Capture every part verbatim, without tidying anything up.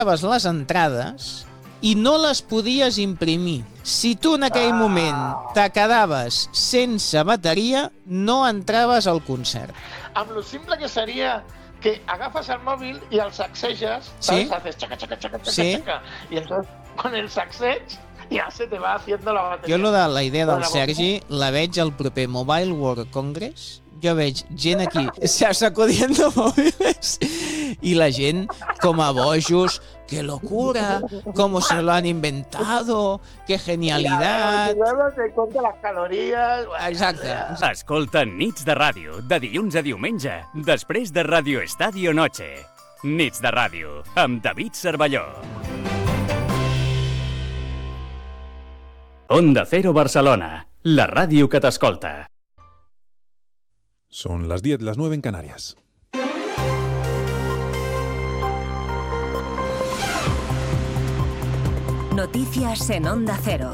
les entrades i no les podies imprimir. Si tu en aquell moment te quedaves sense bateria, no entraves al concert. Amb lo simple que seria que agafes el móvil y al sacsejas, ¿sabes? Sí. Haces chaca, chaca, chaca, chaca, sí. chaca. Y entonces con el sacsej ya se te va haciendo la bateria. Jo lo de la idea del Sergi la veig al proper Mobile World Congress. Jo veig gent aquí sacudiendo móviles y la gent com a bojos. ¡Qué locura! ¿Cómo se lo han inventado? ¡Qué genialidad! Se compta las calorías... Exacte. Escolta Nits de Ràdio, de dilluns a diumenge, després de Radio Estadio Noche. Nits de Ràdio, amb David Cervelló. Onda Cero Barcelona, la ràdio que t'escolta. Son las diez, las nueve en Canarias. Noticias en Onda Cero.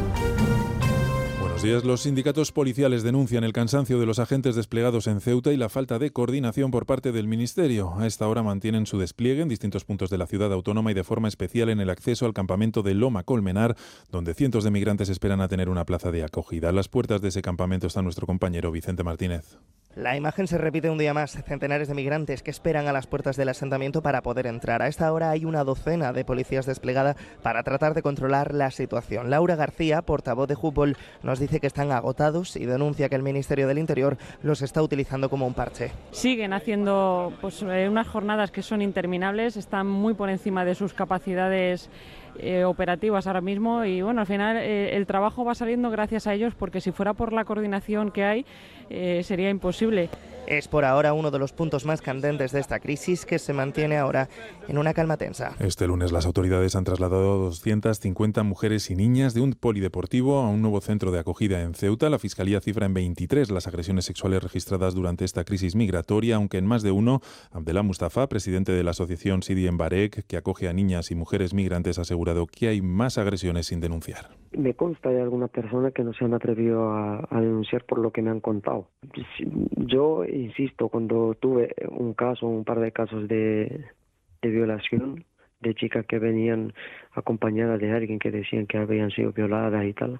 Buenos días. Los sindicatos policiales denuncian el cansancio de los agentes desplegados en Ceuta y la falta de coordinación por parte del Ministerio. A esta hora mantienen su despliegue en distintos puntos de la ciudad autónoma y de forma especial en el acceso al campamento de Loma Colmenar, donde cientos de migrantes esperan a tener una plaza de acogida. A las puertas de ese campamento está nuestro compañero Vicente Martínez. La imagen se repite un día más. Centenares de migrantes que esperan a las puertas del asentamiento para poder entrar. A esta hora hay una docena de policías desplegada para tratar de controlar la situación. Laura García, portavoz de Jupol, nos dice que están agotados y denuncia que el Ministerio del Interior los está utilizando como un parche. Siguen haciendo pues, unas jornadas que son interminables, están muy por encima de sus capacidades Eh, operativas ahora mismo y bueno, al final eh, el trabajo va saliendo gracias a ellos, porque si fuera por la coordinación que hay eh, sería imposible. Es por ahora uno de los puntos más candentes de esta crisis, que se mantiene ahora en una calma tensa. Este lunes las autoridades han trasladado doscientas cincuenta mujeres y niñas de un polideportivo a un nuevo centro de acogida en Ceuta. La Fiscalía cifra en veintitrés las agresiones sexuales registradas durante esta crisis migratoria, aunque en más de uno, Abdelá Mustafa, presidente de la asociación Sidi Embarek, que acoge a niñas y mujeres migrantes, ha asegurado que hay más agresiones sin denunciar. Me consta de algunas personas que no se han atrevido a, a denunciar por lo que me han contado. Yo insisto, cuando tuve un caso, un par de casos de, de violación, de chicas que venían acompañadas de alguien que decían que habían sido violadas y tal,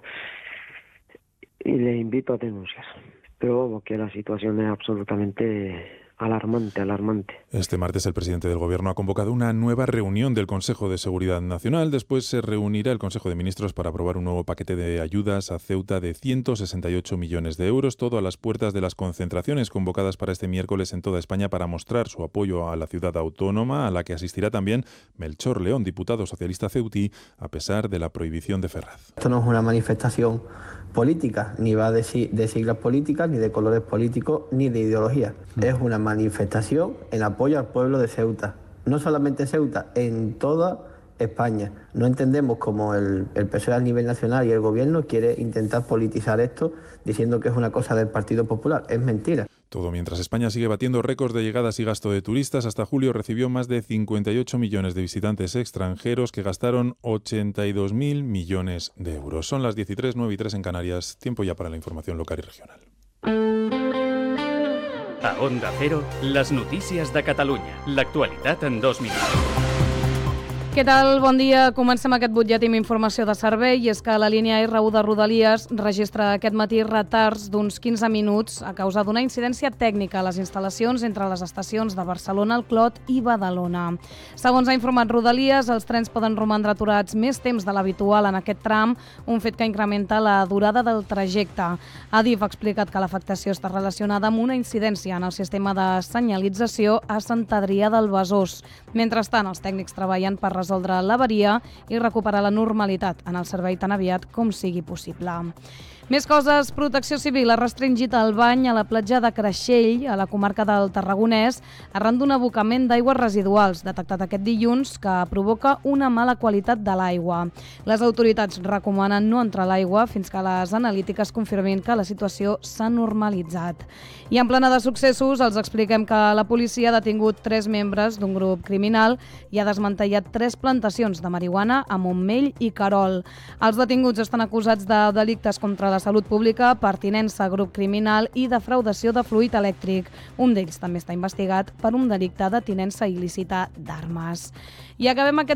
y les invito a denunciar. Pero vamos, que la situación es absolutamente alarmante, alarmante. Este martes el presidente del Gobierno ha convocado una nueva reunión del Consejo de Seguridad Nacional. Después se reunirá el Consejo de Ministros para aprobar un nuevo paquete de ayudas a Ceuta de ciento sesenta y ocho millones de euros, todo a las puertas de las concentraciones convocadas para este miércoles en toda España para mostrar su apoyo a la ciudad autónoma, a la que asistirá también Melchor León, diputado socialista ceutí, a pesar de la prohibición de Ferraz. Esto no es una manifestación política, ni va de, de siglas políticas, ni de colores políticos, ni de ideología. Mm. Es una manifestación en apoyo al pueblo de Ceuta. No solamente Ceuta, en toda España. No entendemos cómo el, el P S O E a nivel nacional y el Gobierno quiere intentar politizar esto diciendo que es una cosa del Partido Popular. Es mentira. Todo mientras España sigue batiendo récords de llegadas y gasto de turistas. Hasta julio recibió más de cincuenta y ocho millones de visitantes extranjeros que gastaron ochenta y dos mil millones de euros. Son las diez y tres, nueve y tres en Canarias. Tiempo ya para la información local y regional. A Onda Cero, les notícies de Catalunya. L'actualitat en dos minuts. Què tal? Bon dia. Comencem aquest butlletí amb informació de servei i és que la línia R u de Rodalies registra aquest matí retards d'uns quinze minuts a causa d'una incidència tècnica a les instal·lacions entre les estacions de Barcelona, el Clot i Badalona. Segons ha informat Rodalies, els trens poden romandre aturats més temps de l'habitual en aquest tram, un fet que incrementa la durada del trajecte. Adif ha explicat que l'afectació està relacionada amb una incidència en el sistema de senyalització a Sant Adrià del Besòs. Mentrestant, els tècnics treballen per resoldre l'avaria i recuperar la normalitat en el servei tan aviat com sigui possible. Més coses. Protecció Civil ha restringit el bany a la platja de Creixell, a la comarca del Tarragonès, arran d'un abocament d'aigües residuals detectat aquest dilluns que provoca una mala qualitat de l'aigua. Les autoritats recomanen no entrar a l'aigua fins que les analítiques confirmin que la situació s'ha normalitzat. I en plena de successos, els expliquem que la policia ha detingut tres membres d'un grup criminal i ha desmantellat tres plantacions de marihuana a Montmell i Querol. Els detinguts estan acusats de delictes contra la salut pública, pertinença a grup criminal i defraudació de fluid elèctric. Un d'ells també està investigat per un delicte de tinença il·lícita d'armes. I acabem aquest